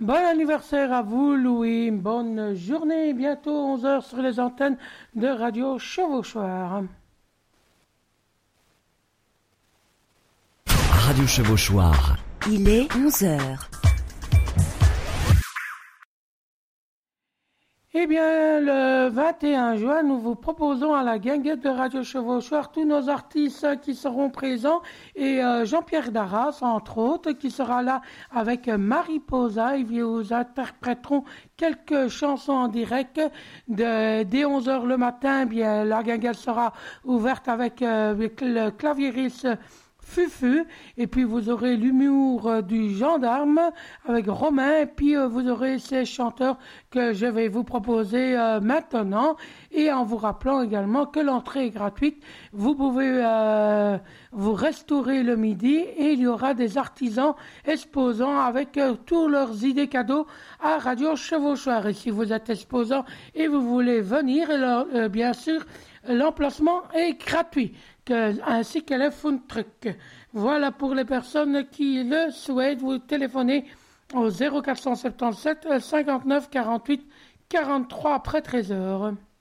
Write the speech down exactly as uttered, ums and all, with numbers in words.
Bon anniversaire à vous, Louis. Bonne journée. Bientôt onze heures sur les antennes de Radio Chevauchoir. Radio Chevauchoir. Il est onze heures. Eh bien, le vingt et un juin, nous vous proposons à la guinguette de Radio Chevauchoir tous nos artistes qui seront présents et euh, Jean-Pierre Darras, entre autres, qui sera là avec Mariposa. Ils vous interpréteront quelques chansons en direct. De, dès onze heures le matin, bien, la guinguette sera ouverte avec, euh, avec le claviériste Fufu, et puis vous aurez l'humour euh, du gendarme avec Romain, et puis euh, vous aurez ces chanteurs que je vais vous proposer euh, maintenant, et en vous rappelant également que l'entrée est gratuite. Vous pouvez euh, vous restaurer le midi, et il y aura des artisans exposants avec euh, tous leurs idées cadeaux à Radio Chevauchoir. Et si vous êtes exposant et vous voulez venir, alors, euh, bien sûr, l'emplacement est gratuit, que, ainsi que les food trucks. Voilà pour les personnes qui le souhaitent. Vous téléphonez au zéro quatre cent soixante-dix-sept cinquante-neuf quarante-huit quarante-trois après treize heures.